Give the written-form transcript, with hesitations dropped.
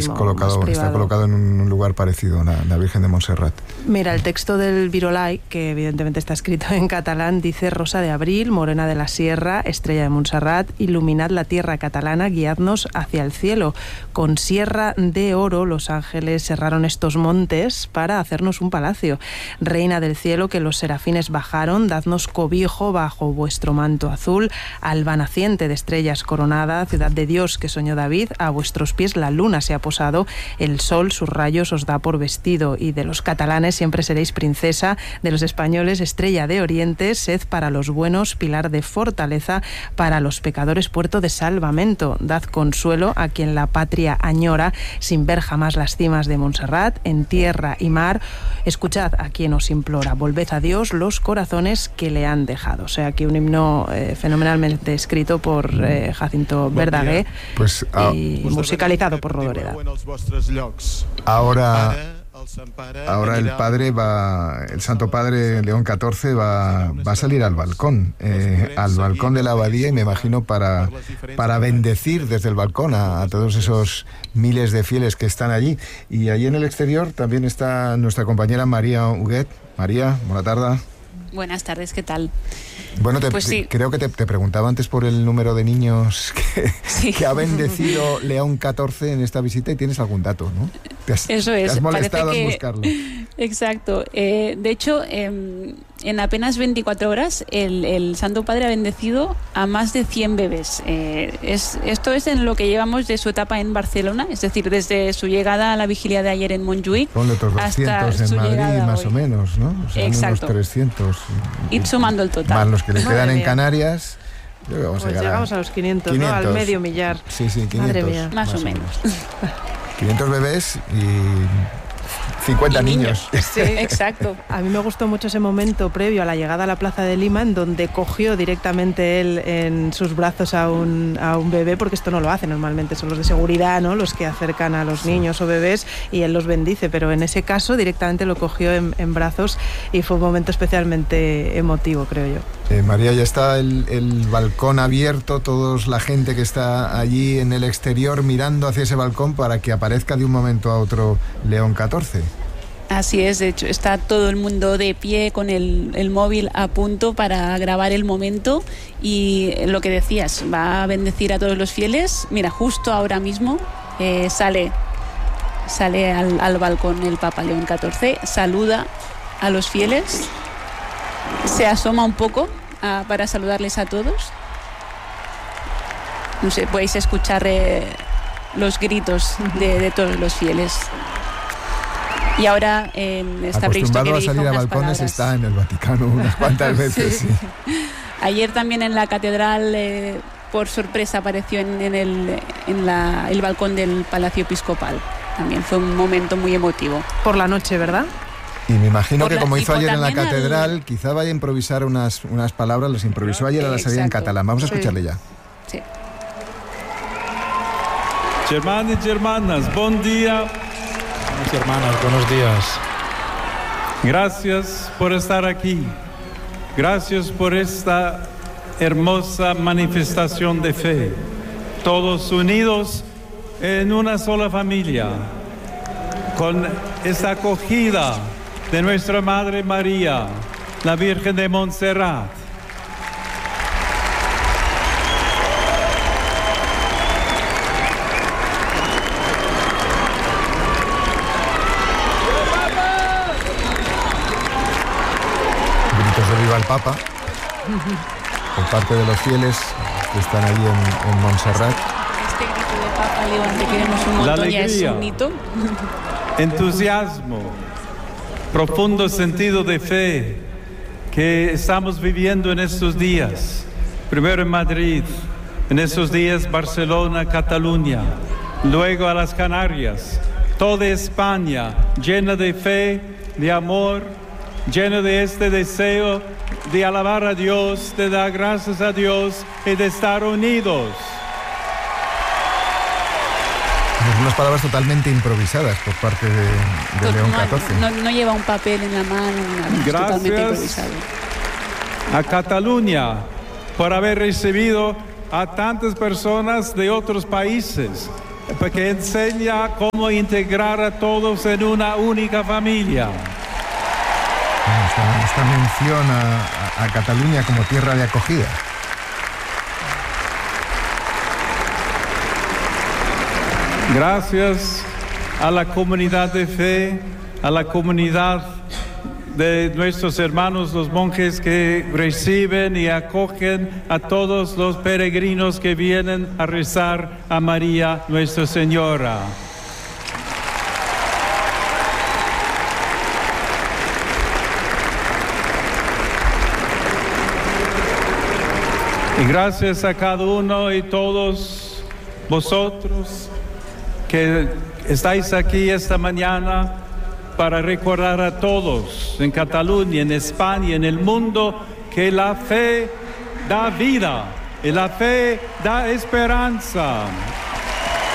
está colocado en un lugar parecido, la Virgen de Montserrat. Mira, el texto del Virolai, que evidentemente está escrito en catalán, dice: Rosa de abril, morena de la sierra, estrella de Montserrat, iluminad la tierra catalana, guiadnos hacia el cielo. Con sierra de oro los ángeles serraron estos montes para hacernos un palacio. Reina del cielo, que los serafines bajaron, dadnos cobijo bajo vuestro manto azul. Alba naciente de estrellas coronada, ciudad de Dios que soñó David, a vuestros pies la luna se ha posado, el sol sus rayos os da por vestido, y de los catalanes siempre seréis princesa, de los españoles estrella de oriente, sed para los buenos pilar de fortaleza, para los pecadores puerto de salvamento. Dad consuelo a quien la patria añora, sin ver jamás las cimas de Montserrat, en tierra y mar. Escuchad a quien os implora, volved a Dios los corazones que le han dejado. O sea, aquí un himno fenomenalmente escrito por Jacinto Verdaguer, pues, y musicalizado por Rodoreda. Ahora el Santo Padre León XIV va a salir al balcón de la abadía, y me imagino para bendecir desde el balcón a todos esos miles de fieles que están allí. Y allí en el exterior también está nuestra compañera María Huguet. María, buena tarde. Buenas tardes, ¿qué tal? Bueno, creo que te preguntaba antes por el número de niños que ha bendecido León XIV en esta visita, y tienes algún dato, ¿no? Eso es. Te has molestado en buscarlo. Exacto. De hecho, en apenas 24 horas el Santo Padre ha bendecido a más de 100 bebés. Esto es en lo que llevamos de su etapa en Barcelona, es decir, desde su llegada a la vigilia de ayer en Montjuïc. Ponle otros 200 en Madrid, más o menos, ¿no? O sea, exacto. Unos 300. Ir sumando el total. Más los que le quedan en Canarias. Llegamos a los 500, ¿no? Al medio millar. Sí, 500. Madre mía. Más o menos. 500 bebés y 50 niños. Sí, exacto. A mí me gustó mucho ese momento previo a la llegada a la Plaza de Lima, en donde cogió directamente él en sus brazos a un bebé, porque esto no lo hace normalmente, son los de seguridad, ¿no?, los que acercan a los niños o bebés, y él los bendice, pero en ese caso directamente lo cogió en brazos, y fue un momento especialmente emotivo, creo yo. María, ya está el balcón abierto, toda la gente que está allí en el exterior mirando hacia ese balcón para que aparezca de un momento a otro León XIV. Así es, de hecho está todo el mundo de pie con el móvil a punto para grabar el momento, y lo que decías, va a bendecir a todos los fieles. Mira, justo ahora mismo sale al balcón el Papa León XIV, saluda a los fieles, se asoma un poco para saludarles a todos. No sé, podéis escuchar los gritos de todos los fieles. Y ahora está previsto que dirija a salir a balcones palabras. Está en el Vaticano unas cuantas veces. Sí. Ayer también en la catedral, por sorpresa, apareció en el balcón del Palacio Episcopal. También fue un momento muy emotivo. Por la noche, ¿verdad? Y me imagino que como hizo ayer en la catedral, quizá vaya a improvisar unas palabras, las improvisó ayer a la salida en catalán. Vamos a escucharle ya. Sí. Germanos y hermanas, buen día. Hermanas, buenos días. Gracias por estar aquí. Gracias por esta hermosa manifestación de fe. Todos unidos en una sola familia, con esta acogida de nuestra Madre María, la Virgen de Montserrat. Viva el Papa, por parte de los fieles que están allí en Montserrat. Este grito de Papa León, te queremos un montón, ya es un hito. Entusiasmo, profundo sentido de fe que estamos viviendo en estos días. Primero en Madrid, en estos días Barcelona, Cataluña, luego a las Canarias, toda España llena de fe, de amor, lleno de este deseo de alabar a Dios, de dar gracias a Dios y de estar unidos. Unas palabras totalmente improvisadas por parte de León XIV. No lleva un papel en la mano, nada, gracias totalmente improvisado. A Cataluña por haber recibido a tantas personas de otros países. porque enseña cómo integrar a todos en una única familia. Esta mención a Cataluña como tierra de acogida. Gracias a la comunidad de fe, a la comunidad de nuestros hermanos los monjes que reciben y acogen a todos los peregrinos que vienen a rezar a María Nuestra Señora. Y gracias a cada uno y todos vosotros que estáis aquí esta mañana para recordar a todos en Cataluña, en España, en el mundo, que la fe da vida y la fe da esperanza.